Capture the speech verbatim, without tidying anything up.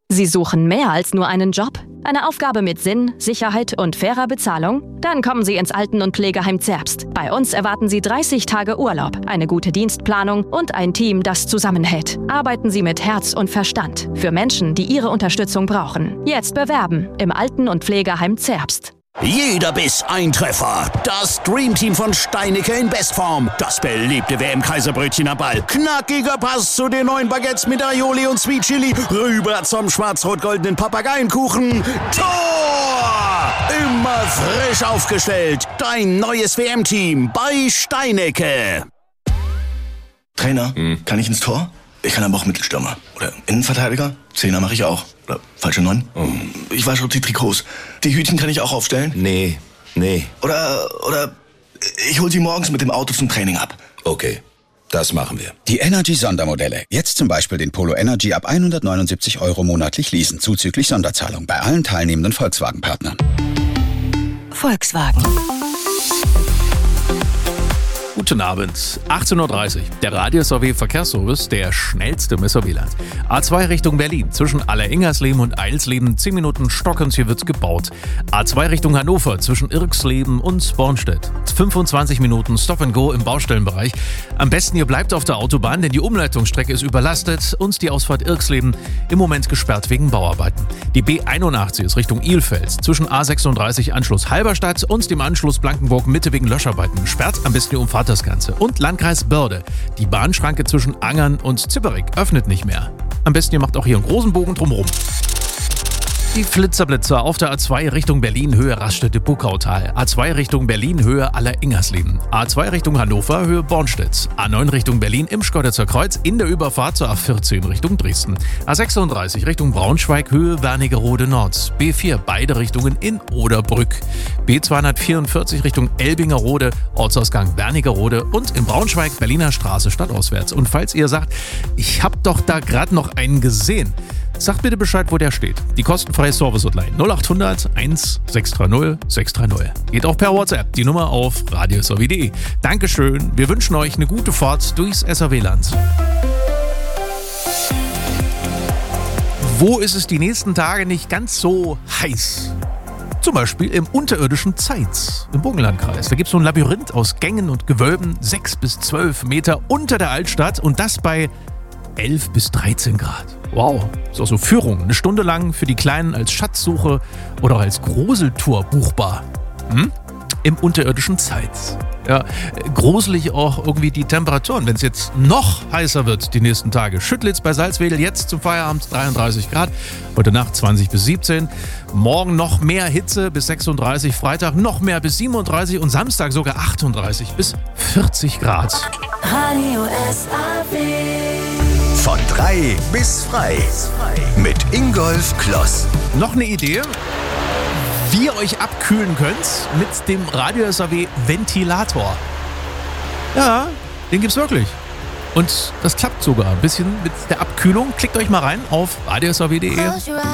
Sie suchen mehr als nur einen Job? Eine Aufgabe mit Sinn, Sicherheit und fairer Bezahlung? Dann kommen Sie ins Alten- und Pflegeheim Zerbst. Bei uns erwarten Sie dreißig Tage Urlaub, eine gute Dienstplanung und ein Team, das zusammenhält. Arbeiten Sie mit Herz und Verstand für Menschen, die Ihre Unterstützung brauchen. Jetzt bewerben im Alten- und Pflegeheim Zerbst. Jeder Biss ein Treffer. Das Dreamteam von Steinicke in Bestform. Das beliebte W M-Kaiserbrötchen am Ball. Knackiger Pass zu den neuen Baguettes mit Aioli und Sweet Chili. Rüber zum schwarz-rot-goldenen Papageienkuchen. Tor! Immer frisch aufgestellt. Dein neues W M-Team bei Steinicke. Trainer, hm. kann ich ins Tor? Ich kann aber auch Mittelstürmer. Oder Innenverteidiger. Zehner mache ich auch. Oder falsche Neun. Oh. Ich wasche auch die Trikots. Die Hütchen kann ich auch aufstellen. Nee, nee. Oder, oder ich hol sie morgens mit dem Auto zum Training ab. Okay, das machen wir. Die Energy-Sondermodelle. Jetzt zum Beispiel den Polo Energy ab hundertneunundsiebzig Euro monatlich leasen, zuzüglich Sonderzahlung bei allen teilnehmenden Volkswagen-Partnern. Volkswagen. Guten Abend, achtzehn Uhr dreißig. Der Radius A W Verkehrsservice, der schnellste im S A W-Land. A zwei Richtung Berlin, zwischen Aller-Ingersleben und Eilsleben, zehn Minuten Stockens, hier wird's gebaut. A zwei Richtung Hannover, zwischen Irksleben und Bornstedt. fünfundzwanzig Minuten Stop and Go im Baustellenbereich. Am besten ihr bleibt auf der Autobahn, denn die Umleitungsstrecke ist überlastet und die Ausfahrt Irksleben im Moment gesperrt wegen Bauarbeiten. Die B einundachtzig ist Richtung Ilfels, zwischen A sechsunddreißig Anschluss Halberstadt und dem Anschluss Blankenburg Mitte wegen Löscharbeiten. Sperrt am besten die Umfahrt das Ganze. Und Landkreis Börde. Die Bahnschranke zwischen Angern und Zipperich öffnet nicht mehr. Am besten ihr macht auch hier einen großen Bogen drumherum. Die Flitzerblitzer auf der A zwei Richtung Berlin, Höhe Raststätte-Buckautal. A zwei Richtung Berlin, Höhe Aller-Ingersleben. A zwei Richtung Hannover, Höhe Bornstedt. A neun Richtung Berlin im Schkeuditzer Kreuz in der Überfahrt zur A vierzehn Richtung Dresden. A sechsunddreißig Richtung Braunschweig, Höhe Wernigerode Nord. B vier beide Richtungen in Oderbrück. B zweihundertvierundvierzig Richtung Elbingerode, Ortsausgang Wernigerode und in Braunschweig Berliner Straße stadtauswärts. Und falls ihr sagt, ich hab doch da gerade noch einen gesehen, sagt bitte Bescheid, wo der steht. Die kostenfreie Service-Hotline null acht hundert eins sechs drei null sechs drei null. Geht auch per WhatsApp, die Nummer auf radios a w punkt de. Dankeschön, wir wünschen euch eine gute Fahrt durchs S A W-Land. Wo ist es die nächsten Tage nicht ganz so heiß? Zum Beispiel im unterirdischen Zeitz im Burgenlandkreis. Da gibt es so ein Labyrinth aus Gängen und Gewölben, sechs bis zwölf Meter unter der Altstadt und das bei elf bis dreizehn Grad. Wow, ist auch so Führung. Eine Stunde lang für die Kleinen als Schatzsuche oder auch als Gruseltour buchbar. Hm? Im unterirdischen Zeitz. Ja, gruselig auch irgendwie die Temperaturen, wenn es jetzt noch heißer wird die nächsten Tage. Schüttlitz bei Salzwedel jetzt zum Feierabend dreiunddreißig Grad, heute Nacht zwanzig bis siebzehn. Morgen noch mehr Hitze bis sechsunddreißig, Freitag noch mehr bis siebenunddreißig und Samstag sogar achtunddreißig bis vierzig Grad. Radio S A W. Von drei bis frei. Mit Ingolf Kloss. Noch eine Idee, wie ihr euch abkühlen könnt mit dem Radio S A W Ventilator. Ja, den gibt's wirklich. Und das klappt sogar ein bisschen mit der Abkühlung. Klickt euch mal rein auf radios a w punkt de.